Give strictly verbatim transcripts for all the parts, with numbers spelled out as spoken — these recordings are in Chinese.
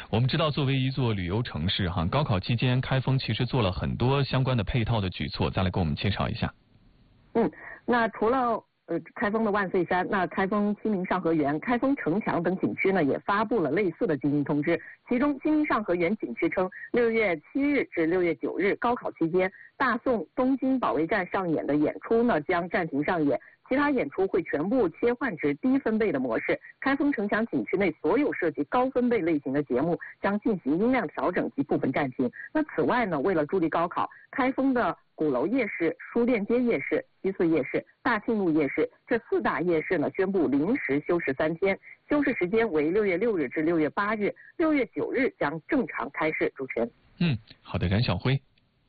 我们知道，作为一座旅游城市，哈，高考期间开封其实做了很多相关的配套的举措，再来给我们介绍一下。 嗯，那除了呃开封的万岁山，那开封清明上河园、开封城墙等景区呢，也发布了类似的禁运通知。其中，清明上河园景区称，六月七日至六月九日高考期间，大宋东京保卫战上演的演出呢将暂停上演。其他演出会全部切换至低分贝的模式。开封城墙景区内所有涉及高分贝类型的节目将进行音量调整及部分暂停。那此外呢，为了助力高考，开封的鼓楼夜市、书店街夜市、西四夜市、大庆路夜市这四大夜市呢宣布临时休市三天，休市时间为六月六日至六月八日，六月九日将正常开市。主持人， 嗯，好的，冉晓辉。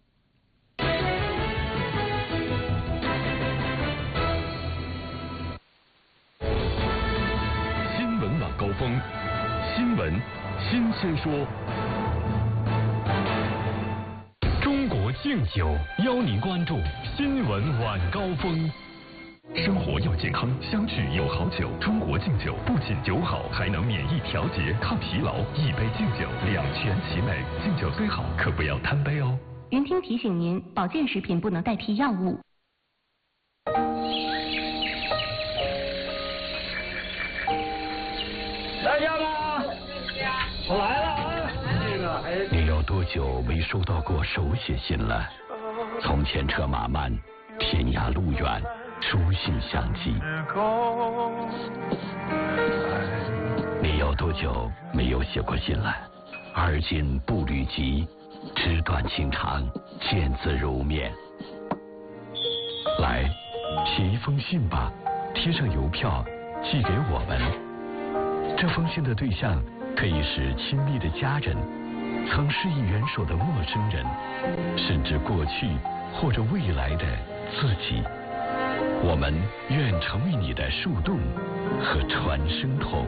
高峰新闻新鲜说，中国敬酒邀您关注新闻晚高峰。生活要健康，相聚有好酒。中国敬酒不仅酒好，还能免疫调节、抗疲劳。一杯敬酒，两全其美。敬酒虽好，可不要贪杯哦。 云听提醒您，保健食品不能代替药物。 来家吗？我来了啊！这个还你有多久没收到过手写信了？从前车马慢，天涯路远，书信相寄。你有多久没有写过信了？而今步履急，纸短情长，见字如面。来，写一封信吧，贴上邮票，寄给我们。这封信的对象可以是亲密的家人，曾施以援手的陌生人，甚至过去或者未来的自己。我们愿成为你的树洞和传声筒。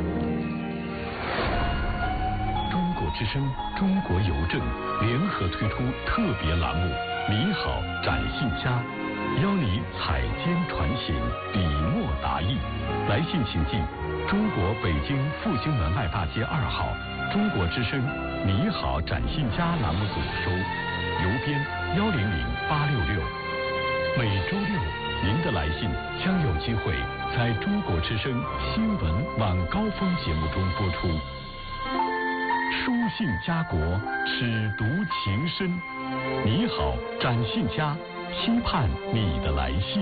中国之声、中国邮政联合推出特别栏目“你好，展信家”，邀你采笺传信，笔墨达意。来信请寄中国北京复兴门外大街二号中国之声你好展信家栏目组收，邮编幺零零八六六。每周六您的来信将有机会在中国之声新闻晚高峰节目中播出。书信家国，尺读情深。你好展信家，期盼你的来信。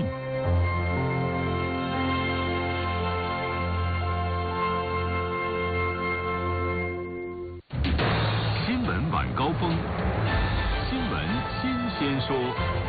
晚高峰，新闻新鲜说。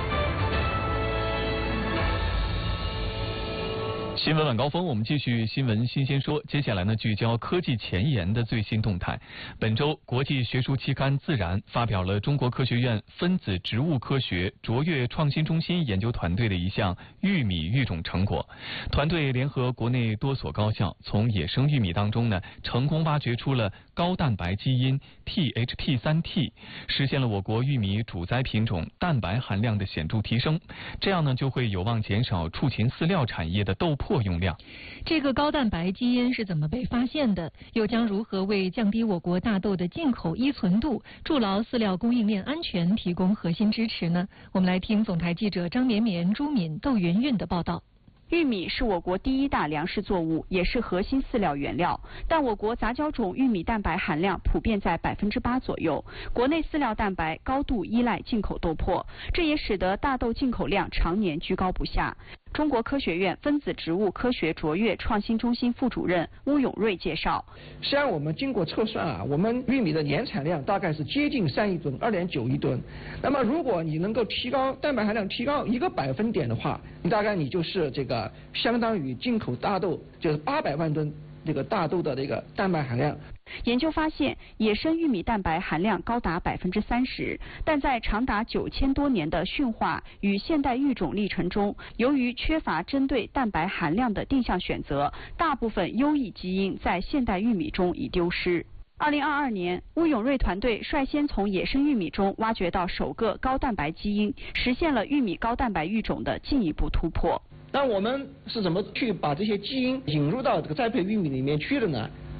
新闻晚高峰，我们继续新闻新鲜说。接下来呢，聚焦科技前沿的最新动态。本周，国际学术期刊《自然》发表了中国科学院分子植物科学卓越创新中心研究团队的一项玉米育种成果。团队联合国内多所高校，从野生玉米当中呢，成功挖掘出了高蛋白基因 T H P 三 T， 实现了我国玉米主栽品种蛋白含量的显著提升。这样呢，就会有望减少畜禽饲料产业的豆粕用量。 这个高蛋白基因是怎么被发现的？又将如何为降低我国大豆的进口依存度、筑牢饲料供应链安全提供核心支持呢？我们来听总台记者张绵绵、朱敏、窦云云的报道。 玉米是我国第一大粮食作物，也是核心饲料原料。但我国杂交种玉米蛋白含量普遍在百分之八左右，国内饲料蛋白高度依赖进口豆粕，这也使得大豆进口量常年居高不下。中国科学院分子植物科学卓越创新中心副主任邬永瑞介绍， 实际上我们经过测算啊，我们玉米的年产量大概是接近三亿吨，二点九亿吨。那么如果你能够提高蛋白含量提高一个百分点的话，你大概你就是这个相当于进口大豆就是八百万吨这个大豆的这个蛋白含量。 研究发现，野生玉米蛋白含量高达百分之三十，但在长达九千多年的驯化与现代育种历程中，由于缺乏针对蛋白含量的定向选择，大部分优异基因在现代玉米中已丢失。二零二二年，邬永瑞团队率先从野生玉米中挖掘到首个高蛋白基因，实现了玉米高蛋白育种的进一步突破。 那我们是怎么去把这些基因引入到这个栽培玉米里面去的呢？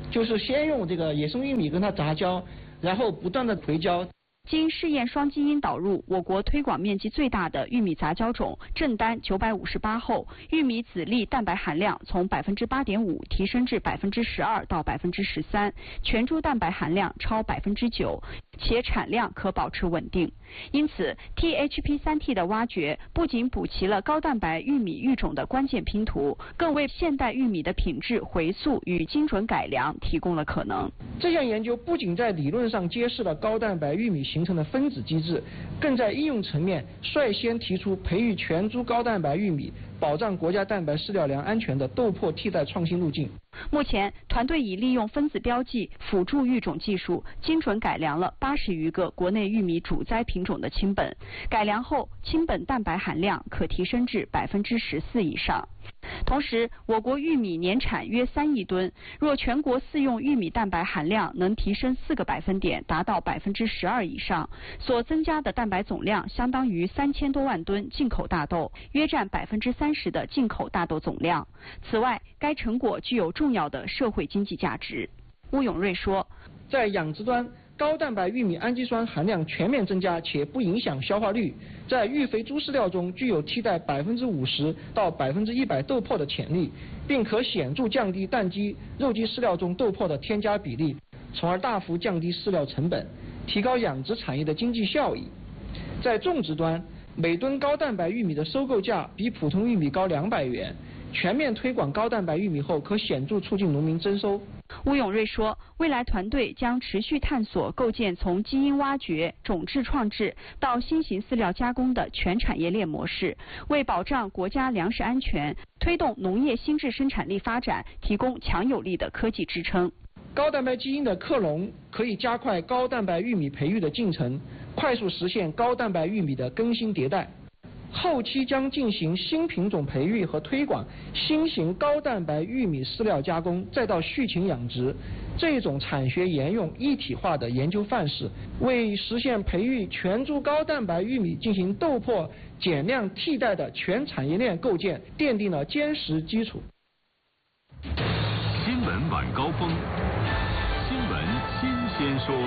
就是先用这个野生玉米跟它杂交，然后不断的回交。 经试验双基因导入，我国推广面积最大的玉米杂交种震丹九百五十八后，玉米籽粒蛋白含量从百分之八点五提升至百分之十二到百分之十三，全株蛋白含量超百分之九，且产量可保持稳定。因此 T H P 三 T 的挖掘不仅补齐了高蛋白玉米育种的关键拼图，更为现代玉米的品质回溯与精准改良提供了可能。 这项研究不仅在理论上揭示了高蛋白玉米形成的分子机制，更在应用层面率先提出培育全株高蛋白玉米，保障国家蛋白饲料粮安全的豆粕替代创新路径。 目前，团队已利用分子标记辅助育种技术，精准改良了八十余个国内玉米主栽品种的亲本，改良后亲本蛋白含量可提升至百分之十四以上。同时，我国玉米年产约三亿吨，若全国饲用玉米蛋白含量能提升四个百分点，达到百分之十二以上，所增加的蛋白总量相当于三千多万吨进口大豆，约占百分之三十的进口大豆总量。此外，该成果具有重要的社会经济价值。邬永瑞说， 在养殖端，高蛋白玉米氨基酸含量全面增加且不影响消化率，在育肥猪饲料中具有替代百分之五十到百分之一百豆粕的潜力，并可显著降低蛋鸡、肉鸡饲料中豆粕的添加比例，从而大幅降低饲料成本，提高养殖产业的经济效益。在种植端，每吨高蛋白玉米的收购价比普通玉米高两百元，全面推广高蛋白玉米后，可显著促进农民增收。 邬永瑞说，未来团队将持续探索构建从基因挖掘、种质创制到新型饲料加工的全产业链模式，为保障国家粮食安全、推动农业新质生产力发展提供强有力的科技支撑。 高蛋白基因的克隆可以加快高蛋白玉米培育的进程，快速实现高蛋白玉米的更新迭代。后期将进行新品种培育和推广，新型高蛋白玉米饲料加工，再到畜禽养殖，这种产学研用一体化的研究范式，为实现培育全株高蛋白玉米进行豆粕减量替代的全产业链构建奠定了坚实基础。 新闻晚高峰，新闻新鲜说。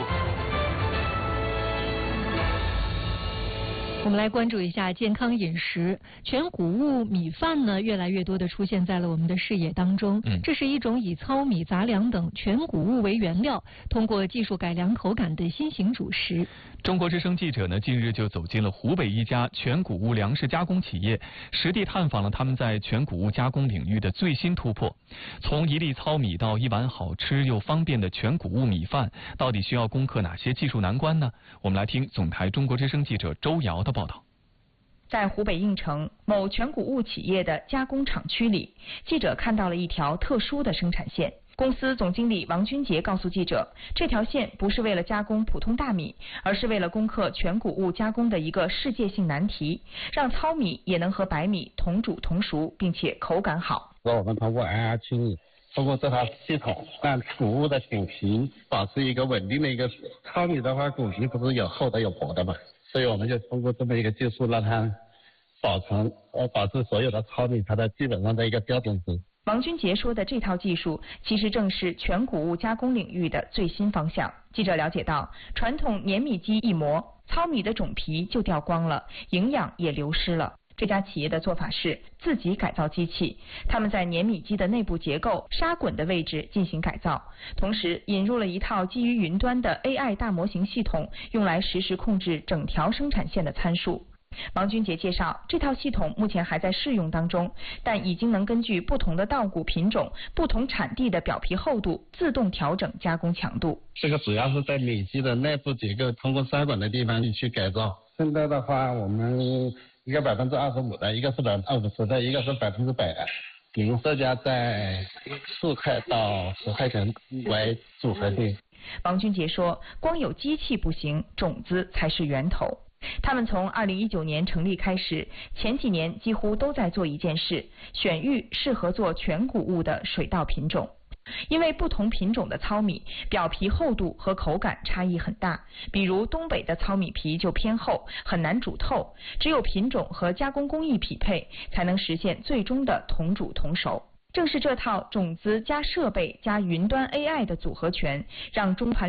我们来关注一下健康饮食。全谷物米饭呢，越来越多的出现在了我们的视野当中。嗯，这是一种以糙米、杂粮等全谷物为原料，通过技术改良口感的新型主食。 中国之声记者呢，近日就走进了湖北一家全谷物粮食加工企业，实地探访了他们在全谷物加工领域的最新突破。从一粒糙米到一碗好吃又方便的全谷物米饭，到底需要攻克哪些技术难关呢？我们来听总台中国之声记者周瑶的报道。 在湖北应城某全谷物企业的加工厂区里，记者看到了一条特殊的生产线。公司总经理王军杰告诉记者，这条线不是为了加工普通大米，而是为了攻克全谷物加工的一个世界性难题，让糙米也能和白米同煮同熟，并且口感好。 我们通过 I R 清理，通过这套系统，让谷物的骨皮保持一个稳定的一个。糙米的话，骨皮不是有厚的有薄的嘛，所以我们就通过这么一个技术，让它保存呃保持所有的糙米它的基本上的一个标准值。 王军杰说的这套技术，其实正是全谷物加工领域的最新方向。记者了解到，传统碾米机一磨，糙米的种皮就掉光了，营养也流失了。这家企业的做法是自己改造机器，他们在碾米机的内部结构、砂滚的位置进行改造，同时引入了一套基于云端的 A I 大模型系统，用来实时控制整条生产线的参数。王军杰介绍，这套系统目前还在试用当中，但已经能根据不同的稻谷品种、不同产地的表皮厚度，自动调整加工强度。 这个主要是在米机的内部结构，通过砂管的地方去改造。现在的话，我们一个百分之二十五的，一个是百分之二十的，一个是百分之百的。零售价在四块到十块钱为组合定。 王军杰说，光有机器不行，种子才是源头。他们从二零一九年成立开始，前几年几乎都在做一件事，选育适合做全谷物的水稻品种。因为不同品种的糙米表皮厚度和口感差异很大，比如东北的糙米皮就偏厚，很难煮透，只有品种和加工工艺匹配，才能实现最终的同煮同熟。 正是这套种子加设备加云端 A I 的组合拳，让中团